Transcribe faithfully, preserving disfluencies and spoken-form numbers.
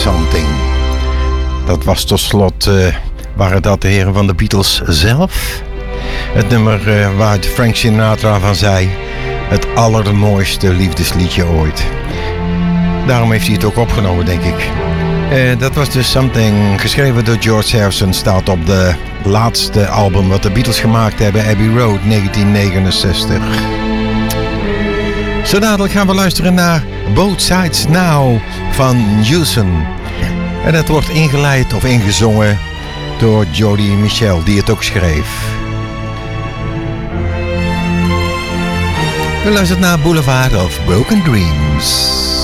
Something. Dat was tot slot, uh, waren dat de heren van de Beatles zelf? Het nummer uh, waar Frank Sinatra van zei, het allermooiste liefdesliedje ooit. Daarom heeft hij het ook opgenomen, denk ik. Uh, dat was dus Something, geschreven door George Harrison, staat op de laatste album wat de Beatles gemaakt hebben, Abbey Road, negentien negenenzestig. Zo dadelijk gaan we luisteren naar Both Sides Now van Houston. En dat wordt ingeleid of ingezongen door Jody Mitchell, die het ook schreef. We luisteren naar Boulevard of Broken Dreams.